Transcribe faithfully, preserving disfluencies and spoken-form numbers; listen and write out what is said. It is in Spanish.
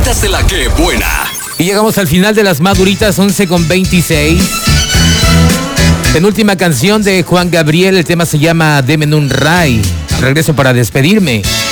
maduritas de la que buena. Y llegamos al final de las maduritas, once con veintiséis. Penúltima canción de Juan Gabriel, el tema se llama Deme un Ray. Regreso para despedirme.